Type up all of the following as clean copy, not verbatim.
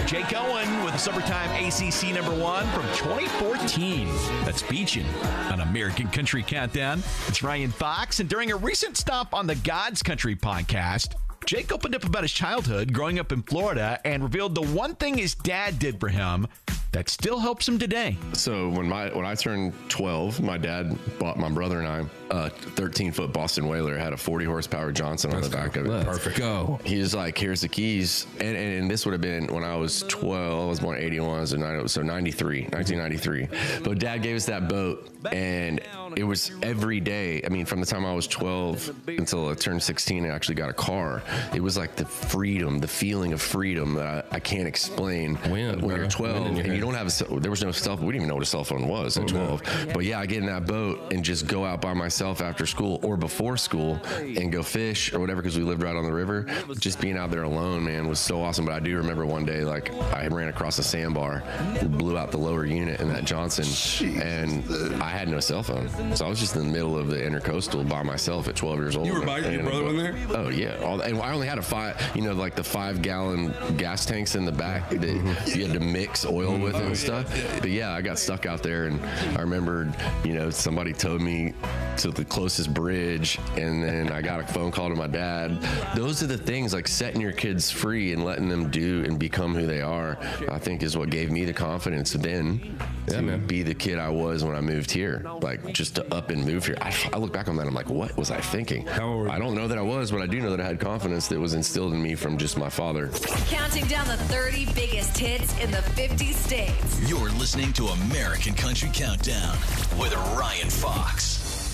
Jake Owen with the Summertime ACC #1 from 2014. That's Beachin' on American Country Countdown. It's Ryan Fox, and during a recent stop on the God's Country podcast, Jake opened up about his childhood growing up in Florida and revealed the one thing his dad did for him that still helps him today. So when I turned 12, my dad bought my brother and I a 13-foot Boston Whaler. It had a 40-horsepower Johnson on the back of it. Perfect. Go. He was like, here's the keys. And this would have been when I was 12. I was born in 81, so 1993. But Dad gave us that boat, and it was every day. I mean, from the time I was 12 until I turned 16 and actually got a car, it was like the freedom, the feeling of freedom that I can't explain when you're 12 and you don't have there was no cell phone. We didn't even know what a cell phone was at 12. But yeah, I get in that boat and just go out by myself after school or before school and go fish or whatever, because we lived right on the river. Just being out there alone, man, was so awesome. But I do remember one day, like, I ran across a sandbar, blew out the lower unit in that Johnson, and I had no cell phone. So I was just in the middle of the Intercoastal by myself at 12 years old. You were by your brother in there? Oh, yeah. And I only had a 5-gallon gas tanks in the back that you had to mix oil with and stuff. But yeah, I got stuck out there, and I remembered, somebody towed me to the closest bridge, and then I got a phone call to my dad. Those are the things, like setting your kids free and letting them do and become who they are, I think is what gave me the confidence then to be the kid I was when I moved here. Like, just to up and move here. I look back on that, I'm like, what was I thinking? I don't know that I was, but I do know that I had confidence that was instilled in me from just my father. Counting down the 30 biggest hits in the 50 states. You're listening to American Country Countdown with Ryan Fox.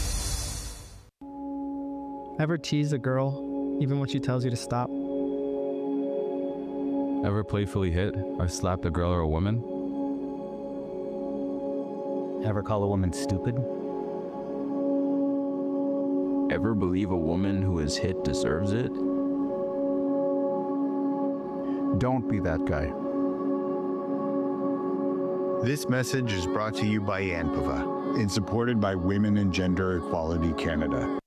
Ever tease a girl, even when she tells you to stop? Ever playfully hit or slapped a girl or a woman? Ever call a woman stupid? Ever believe a woman who is hit deserves it? Don't be that guy. This message is brought to you by ANPAVA and supported by Women and Gender Equality Canada.